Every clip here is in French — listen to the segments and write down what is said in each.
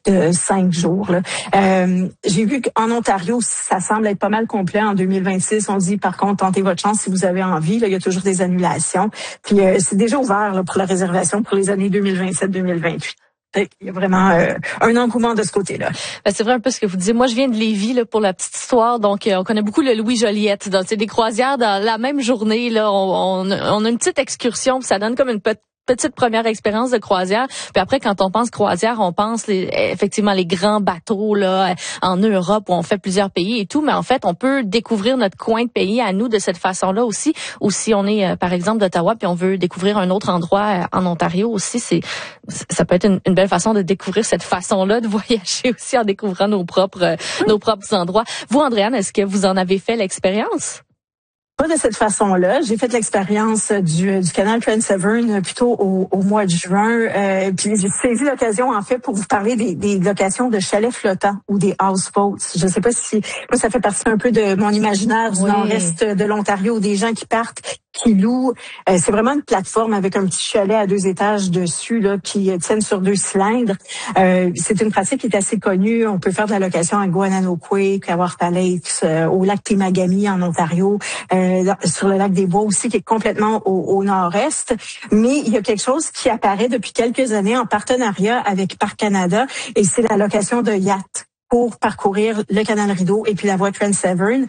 5 jours. Là. J'ai vu qu'en Ontario, ça semble être pas mal complet en 2026. On dit, par contre, tentez votre chance si vous avez envie. Là, il y a toujours des annulations. Puis c'est déjà ouvert là, pour la réservation pour les années 2027-2028. Il y a vraiment un engouement de ce côté-là. Ben, c'est vrai un peu ce que vous dites. Moi, je viens de Lévis là, pour la petite histoire. Donc, on connaît beaucoup le Louis Joliette. Donc, c'est des croisières dans la même journée. Là, on a une petite excursion. Puis ça donne comme une petite première expérience de croisière. Puis après, quand on pense croisière, on pense effectivement les grands bateaux là en Europe où on fait plusieurs pays et tout. Mais en fait, on peut découvrir notre coin de pays à nous de cette façon-là aussi. Ou si on est, par exemple, d'Ottawa puis on veut découvrir un autre endroit en Ontario aussi, ça peut être une belle façon de découvrir cette façon-là de voyager aussi en découvrant nos propres endroits. Vous, Andréane, est-ce que vous en avez fait l'expérience? Pas de cette façon-là. J'ai fait l'expérience du canal Trans-Severn plutôt au mois de juin. Puis j'ai saisi l'occasion, en fait, pour vous parler des locations de chalets flottants ou des houseboats. Je ne sais pas si... Moi, ça fait partie un peu de mon imaginaire du nord-est de l'Ontario, des gens qui partent, qui louent. C'est vraiment une plateforme avec un petit chalet à 2 étages dessus là qui tiennent sur 2 cylindres. C'est une pratique qui est assez connue. On peut faire de la location à Guananoquet, Kawartha Lakes, au lac Temagami en Ontario. Sur le lac des Bois aussi, qui est complètement au nord-est. Mais il y a quelque chose qui apparaît depuis quelques années en partenariat avec Parc Canada, et c'est la location de yachts pour parcourir le canal Rideau et puis la voie Trans-Severn.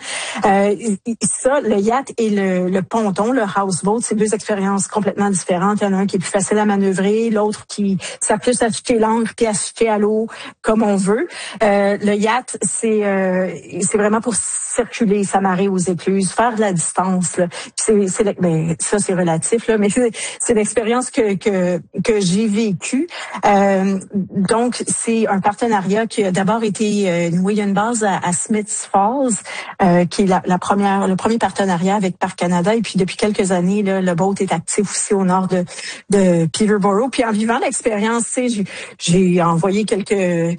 Ça, le yacht et le ponton, le houseboat, c'est 2 expériences complètement différentes. Il y en a un qui est plus facile à manœuvrer, l'autre qui sert plus à jeter l'ancre puis à jeter à l'eau comme on veut. Le yacht, c'est vraiment pour circuler, s'amarrer aux écluses, faire de la distance. Là. Ça c'est relatif là, mais c'est l'expérience que j'ai vécue. Donc c'est un partenariat qui a d'abord été noué. Il y a une base à Smiths Falls, qui est le premier partenariat avec Parc Canada. Et puis depuis quelques années, là, le boat est actif aussi au nord de Peterborough. Puis en vivant l'expérience, j'ai envoyé quelques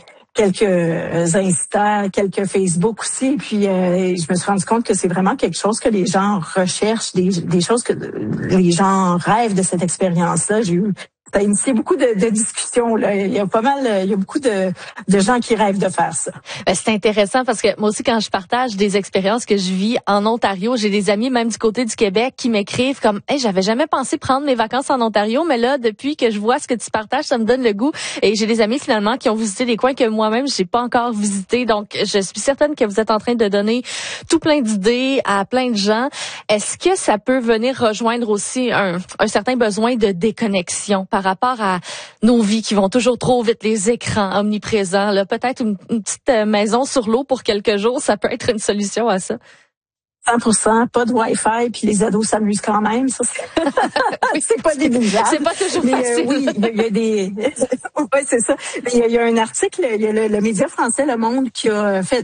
Insta, quelques Facebook aussi. Et puis, je me suis rendu compte que c'est vraiment quelque chose que les gens recherchent, des choses que les gens rêvent de cette expérience-là. Ça a initié beaucoup de discussions. Là. Il y a beaucoup de gens qui rêvent de faire ça. Ben, c'est intéressant parce que moi aussi, quand je partage des expériences que je vis en Ontario, j'ai des amis même du côté du Québec qui m'écrivent comme « Hey, j'avais jamais pensé prendre mes vacances en Ontario, mais là, depuis que je vois ce que tu partages, ça me donne le goût. » Et j'ai des amis finalement qui ont visité des coins que moi-même, j'ai pas encore visités. Donc, je suis certaine que vous êtes en train de donner tout plein d'idées à plein de gens. Est-ce que ça peut venir rejoindre aussi un certain besoin de déconnexion par rapport à nos vies qui vont toujours trop vite, les écrans omniprésents, là, peut-être une petite maison sur l'eau pour quelques jours, ça peut être une solution à ça. 100%, pas de Wi-Fi, puis les ados s'amusent quand même. Ça, c'est pas débiligeable. C'est pas toujours facile. Oui, il y a des... oui, c'est ça. Il y a un article, il y a le média français Le Monde qui a fait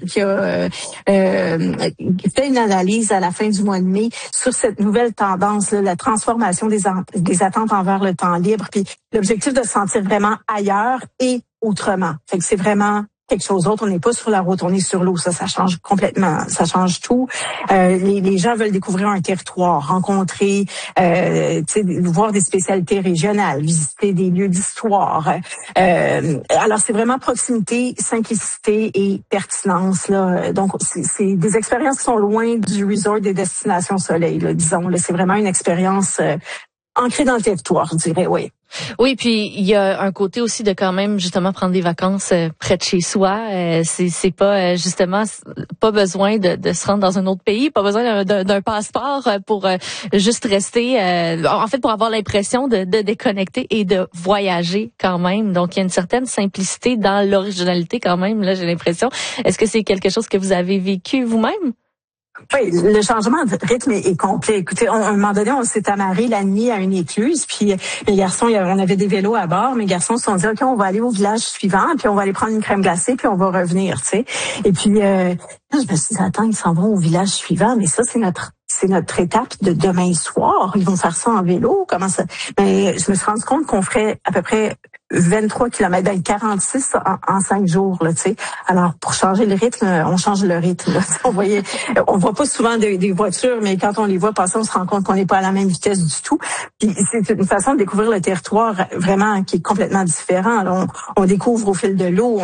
une analyse à la fin du mois de mai sur cette nouvelle tendance, là, la transformation des attentes envers le temps libre, puis l'objectif de se sentir vraiment ailleurs et autrement. Fait que c'est vraiment quelque chose d'autre. On n'est pas sur la route, on est sur l'eau. Ça change complètement, ça change tout. Les gens veulent découvrir un territoire, rencontrer, voir des spécialités régionales, visiter des lieux d'histoire. Alors c'est vraiment proximité, simplicité et pertinence là. Donc c'est des expériences qui sont loin du resort des destinations soleil, là, disons. Là, c'est vraiment une expérience ancrée dans le territoire, je dirais, oui. Oui, puis il y a un côté aussi de quand même justement prendre des vacances près de chez soi. C'est pas justement pas besoin de se rendre dans un autre pays, pas besoin d'un passeport pour juste rester. En fait, pour avoir l'impression de déconnecter et de voyager quand même. Donc il y a une certaine simplicité dans l'originalité quand même. Là, j'ai l'impression. Est-ce que c'est quelque chose que vous avez vécu vous-même? Oui, le changement de rythme est complet. Écoutez, à un moment donné, on s'est amarré la nuit à une écluse, puis les garçons, on avait des vélos à bord, mes garçons se sont dit, OK, on va aller au village suivant, puis on va aller prendre une crème glacée, puis on va revenir, tu sais. Et puis, je me suis dit, attends, ils s'en vont au village suivant, mais ça, c'est notre étape de demain soir. Ils vont faire ça en vélo. Comment ça? Mais je me suis rendu compte qu'on ferait à peu près 23 kilomètres, 46 en 5 jours, là, tu sais. Alors, pour changer le rythme, on change le rythme, là. On voit pas souvent des voitures, mais quand on les voit passer, on se rend compte qu'on n'est pas à la même vitesse du tout. Puis, c'est une façon de découvrir le territoire vraiment qui est complètement différent. Alors, on découvre au fil de l'eau,